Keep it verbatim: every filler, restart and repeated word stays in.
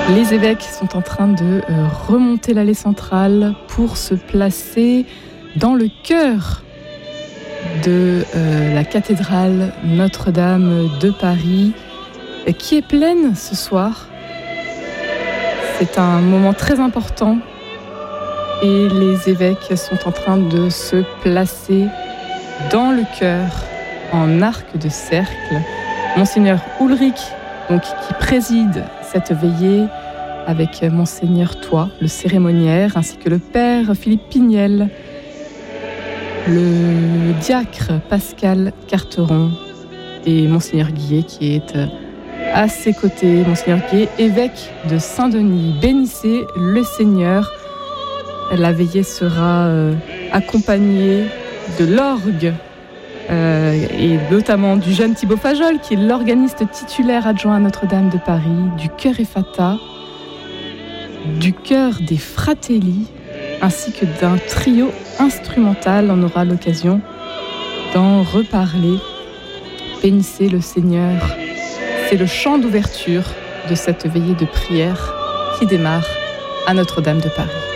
Les évêques sont en train de euh, remonter l'allée centrale pour se placer dans le cœur de euh, la cathédrale Notre-Dame de Paris, euh, qui est pleine ce soir. C'est un moment très important et les évêques sont en train de se placer dans le chœur en arc de cercle. Monseigneur Ulrich, donc, qui préside cette veillée avec Monseigneur Toit, le cérémoniaire, ainsi que le Père Philippe Pignel, le diacre Pascal Carteron et Monseigneur Guillet qui est à ses côtés. Monseigneur Guillet, évêque de Saint-Denis. Bénissez le Seigneur. La veillée sera euh, accompagnée de l'orgue euh, et notamment du jeune Thibaut Fajol qui est l'organiste titulaire adjoint à Notre-Dame de Paris, du chœur Effata, du chœur des Fratelli, ainsi que d'un trio instrumental. On aura l'occasion d'en reparler. Bénissez le Seigneur. C'est le chant d'ouverture de cette veillée de prière qui démarre à Notre-Dame de Paris.